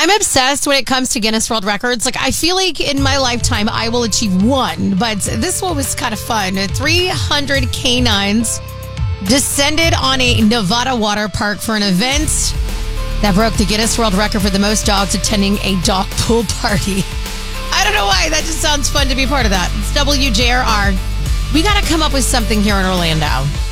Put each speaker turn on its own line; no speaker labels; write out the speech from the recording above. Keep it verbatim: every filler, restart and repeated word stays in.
I'm obsessed when it comes to Guinness World Records. Like, I feel like in my lifetime, I will achieve one, but this one was kind of fun. three hundred canines descended on a Nevada water park for an event that broke the Guinness World Record for the most dogs attending a dog pool party. I don't know why. That just sounds fun to be part of that. It's W J R R. We got to come up with something here in Orlando.